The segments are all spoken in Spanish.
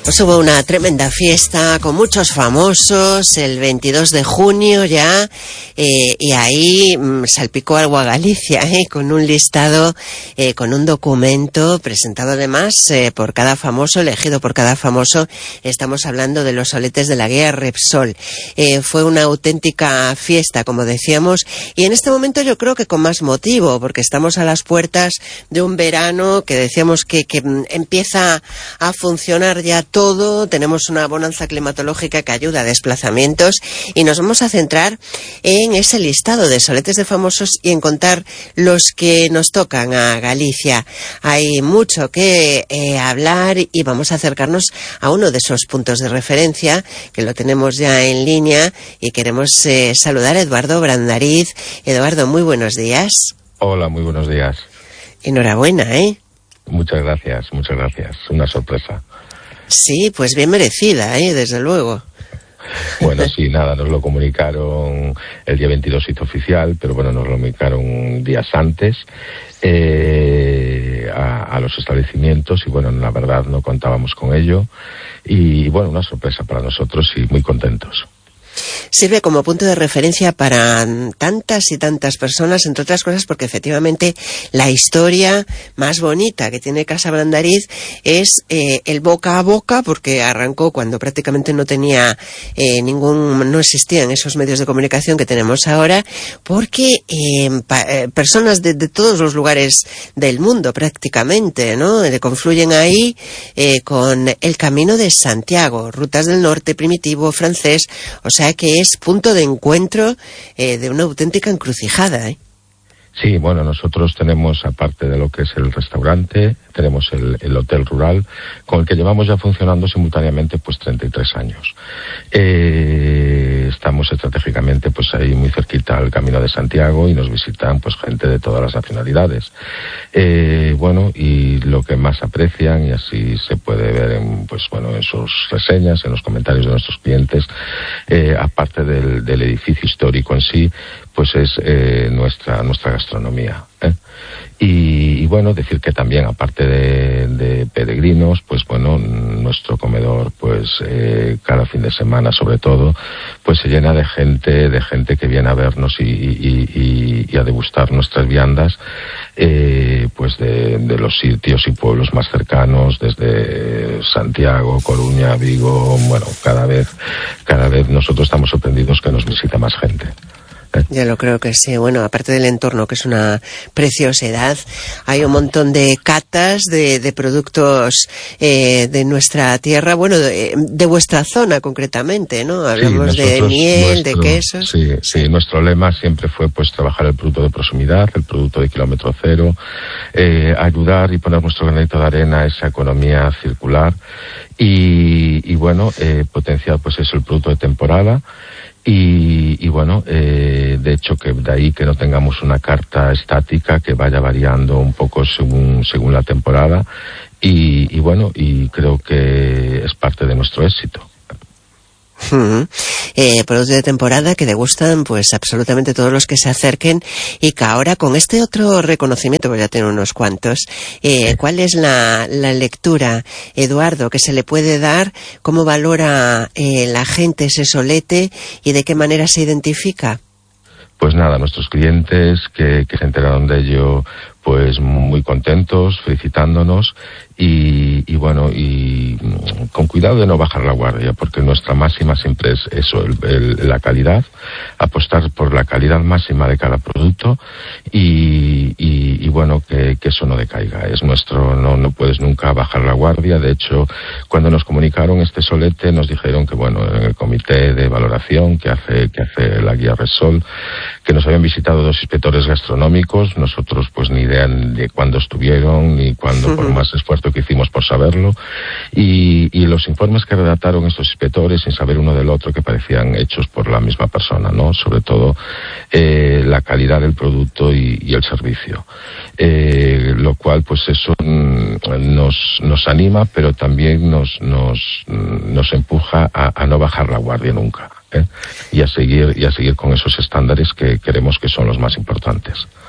Pues hubo una tremenda fiesta con muchos famosos el 22 de junio ya, y ahí salpicó algo a Galicia, con un listado, con un documento presentado además por cada famoso, elegido por cada famoso. Estamos hablando de los soletes de la guía Repsol. Fue una auténtica fiesta, como decíamos, y en este momento yo creo que con más motivo, porque estamos a las puertas de un verano que decíamos que empieza a funcionar ya todo. Tenemos una bonanza climatológica que ayuda a desplazamientos y nos vamos a centrar en ese listado de soletes de famosos y en contar los que nos tocan a Galicia. Hay mucho que hablar y vamos a acercarnos a uno de esos puntos de referencia que lo tenemos ya en línea y queremos saludar a Eduardo Brandariz. Eduardo, muy buenos días. Hola, muy buenos días. Enhorabuena, Muchas gracias. Una sorpresa. Sí, pues bien merecida, desde luego. Bueno, sí, nada, nos lo comunicaron el día 22, hizo oficial, pero bueno, nos lo comunicaron días antes a los establecimientos y bueno, la verdad no contábamos con ello y bueno, una sorpresa para nosotros y muy contentos. Sirve como punto de referencia para tantas y tantas personas, entre otras cosas porque efectivamente la historia más bonita que tiene Casa Brandariz es el boca a boca, porque arrancó cuando prácticamente no tenía no existían esos medios de comunicación que tenemos ahora, porque personas de todos los lugares del mundo prácticamente, ¿no? Confluyen ahí con el Camino de Santiago, Rutas del Norte primitivo francés, o sea que es punto de encuentro de una auténtica encrucijada, Sí, bueno, nosotros tenemos, aparte de lo que es el restaurante, tenemos el hotel rural, con el que llevamos ya funcionando simultáneamente pues 33 años. Estamos estratégicamente pues ahí muy cerquita al Camino de Santiago y nos visitan pues gente de todas las nacionalidades. Bueno, y lo que más aprecian, y así se puede ver en sus reseñas, en los comentarios de nuestros clientes, aparte del edificio histórico en sí, pues es nuestra gastronomía. Y bueno, decir que también, aparte de peregrinos, pues bueno, nuestro comedor, pues cada fin de semana sobre todo, pues se llena de gente que viene a vernos y a degustar nuestras viandas, pues de los sitios y pueblos más cercanos, desde Santiago, Coruña, Vigo. Bueno, cada vez nosotros estamos sorprendidos que nos visita más gente. Ya lo creo que sí. Bueno, aparte del entorno, que es una preciosidad, hay un montón de catas de productos de nuestra tierra, bueno, de vuestra zona concretamente, ¿no? Hablamos de miel, de quesos. Sí, nuestro lema siempre fue pues trabajar el producto de proximidad, el producto de kilómetro cero, ayudar y poner nuestro granito de arena a esa economía circular y bueno, potenciar pues eso, el producto de temporada. Y bueno, de hecho que de ahí que no tengamos una carta estática que vaya variando un poco según la temporada y bueno, y creo que es parte de nuestro éxito. Productos de temporada que degustan pues absolutamente todos los que se acerquen y que ahora con este otro reconocimiento, pues ya tengo unos cuantos, ¿cuál es la lectura, Eduardo, que se le puede dar? ¿Cómo valora la gente ese solete y de qué manera se identifica? Pues nada, nuestros clientes que se enteraron de ello pues muy contentos, felicitándonos y bueno, y con cuidado de no bajar la guardia, porque nuestra máxima siempre es eso, la calidad, apostar por la calidad máxima de cada producto y bueno, que eso no decaiga, es nuestro, no puedes nunca bajar la guardia. De hecho, cuando nos comunicaron este solete, nos dijeron que bueno, en el comité de valoración que hace la guía Repsol, que nos habían visitado 2 inspectores gastronómicos, nosotros pues ni idea de cuándo estuvieron ni cuándo, por más esfuerzo que hicimos por saberlo, y los informes que redactaron estos inspectores sin saber uno del otro, que parecían hechos por la misma persona, ¿no? Sobre todo la calidad del producto y el servicio, lo cual pues eso nos anima, pero también nos empuja a no bajar la guardia nunca, y a seguir con esos estándares que creemos que son los más importantes.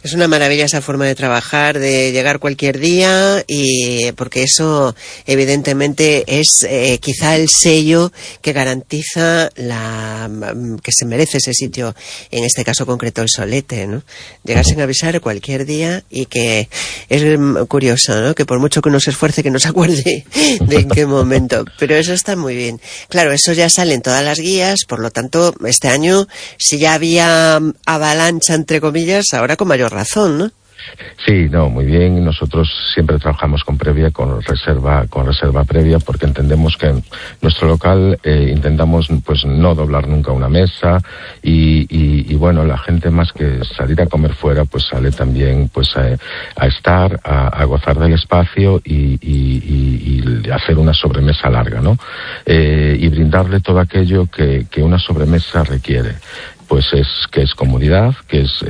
Es una maravilla esa forma de trabajar, de llegar cualquier día, y porque eso evidentemente es quizá el sello que garantiza que se merece ese sitio, en este caso concreto el Solete, ¿no? Llegar sin avisar cualquier día, y que es curioso, ¿no? Que por mucho que uno se esfuerce, que no se acuerde de en qué momento, pero eso está muy bien. Claro, eso ya sale en todas las guías, por lo tanto, este año, si ya había avalancha, entre comillas, ahora con mayor razón, ¿no? Sí, no, muy bien. Nosotros siempre trabajamos con reserva previa, porque entendemos que en nuestro local intentamos pues no doblar nunca una mesa, y bueno, la gente, más que salir a comer fuera, pues sale también pues a estar, a gozar del espacio y hacer una sobremesa larga, ¿no? Y brindarle todo aquello que una sobremesa requiere. Pues es comodidad, que es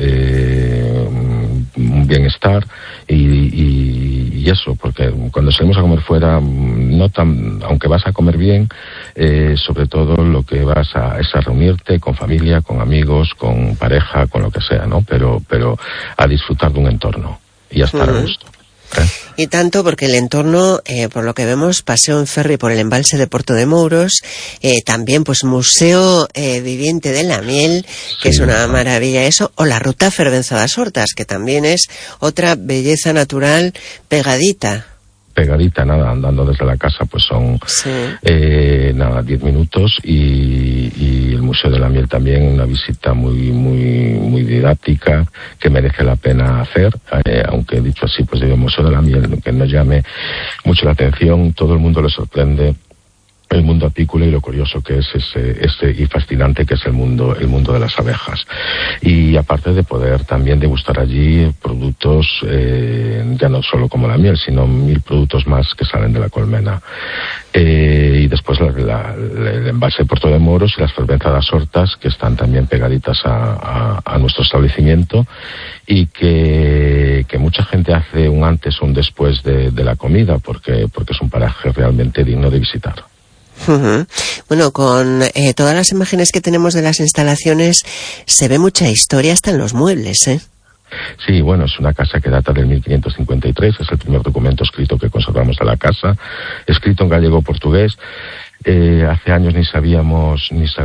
un bienestar, y eso, porque cuando salimos a comer fuera, aunque vas a comer bien, sobre todo lo que vas es a reunirte con familia, con amigos, con pareja, con lo que sea, ¿no? Pero a disfrutar de un entorno y a estar a gusto. Y tanto, porque el entorno, por lo que vemos, paseo en ferry por el embalse de Porto de Mouros, también pues museo viviente de la miel, que sí, es una maravilla eso, o la ruta Fervenza das Hortas, que también es otra belleza natural pegadita, nada, andando desde la casa, pues son 10 minutos, y el Museo de la Miel también, una visita muy didáctica, que merece la pena hacer, aunque dicho así, pues el Museo de la Miel, que nos llame mucho la atención, todo el mundo le sorprende el mundo apícola y lo curioso que es y fascinante que es el mundo de las abejas. Y aparte de poder también degustar allí productos, ya no solo como la miel, sino 1000 productos más que salen de la colmena. Y después el embalse de Porto de Mouros y las Fervenza das Hortas, que están también pegaditas a nuestro establecimiento, y que mucha gente hace un antes o un después de la comida, porque es un paraje realmente digno de visitar. Uh-huh. Bueno, con todas las imágenes que tenemos de las instalaciones, se ve mucha historia hasta en los muebles, ¿eh? Sí, bueno, es una casa que data del 1553, es el primer documento escrito que conservamos de la casa, escrito en gallego-portugués. Hace años ni sabíamos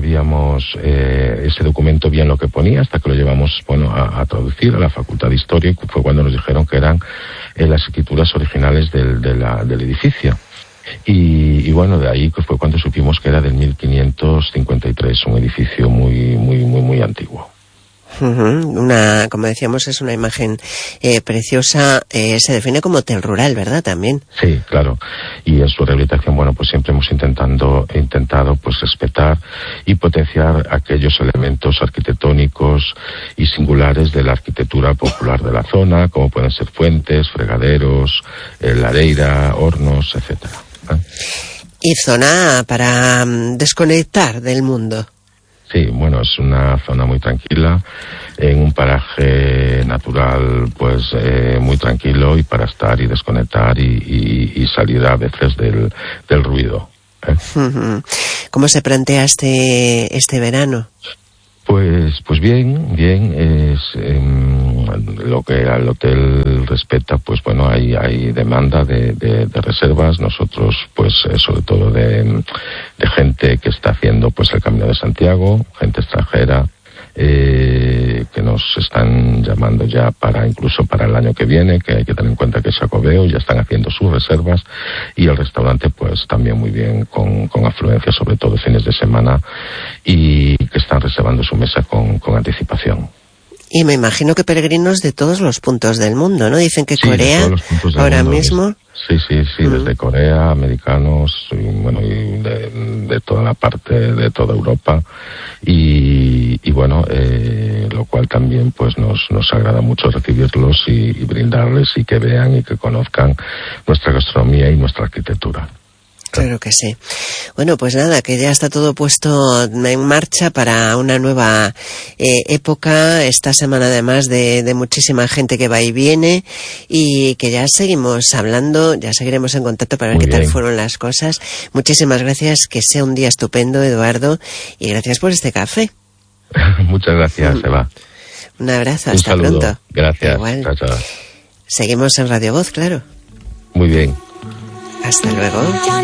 ese documento bien lo que ponía, hasta que lo llevamos a traducir a la Facultad de Historia, y fue cuando nos dijeron que eran las escrituras originales del edificio. Y bueno, de ahí fue cuando supimos que era del 1553, un edificio muy antiguo. Uh-huh. Como decíamos, es una imagen preciosa. Se define como hotel rural, ¿verdad? También. Sí, claro. Y en su rehabilitación, bueno, pues siempre hemos intentado pues respetar y potenciar aquellos elementos arquitectónicos y singulares de la arquitectura popular de la zona, como pueden ser fuentes, fregaderos, lareira, hornos, etcétera. Y zona para desconectar del mundo. Sí, bueno, es una zona muy tranquila, en un paraje natural, pues muy tranquilo, y para estar y desconectar y salir a veces del ruido. ¿Cómo se plantea este verano? Pues bien, es lo que al hotel respecta, pues bueno, hay demanda de reservas. Nosotros, pues sobre todo de gente que está haciendo pues el Camino de Santiago, gente extranjera, que nos están llamando ya incluso para el año que viene, que hay que tener en cuenta que es Xacobeo, ya están haciendo sus reservas, y el restaurante pues también muy bien, con afluencia, sobre todo fines de semana, y que están reservando su mesa con anticipación. Y me imagino que peregrinos de todos los puntos del mundo, ¿no? Dicen que sí, Corea, ahora mismo... Sí, desde Corea, americanos, y de toda la parte, de toda Europa, y bueno, lo cual también pues nos agrada mucho recibirlos y brindarles, y que vean y que conozcan nuestra gastronomía y nuestra arquitectura. Claro que sí. Bueno, pues nada, que ya está todo puesto en marcha para una nueva época, esta semana además de muchísima gente que va y viene, y que ya seguimos hablando, ya seguiremos en contacto para ver qué tal fueron las cosas. Muchísimas gracias, que sea un día estupendo, Eduardo, y gracias por este café. Muchas gracias, Eva. Un abrazo, Un hasta saludo. pronto. Gracias. Igual. Chao, chao. Seguimos en Radio Voz, claro. Muy bien. Hasta luego.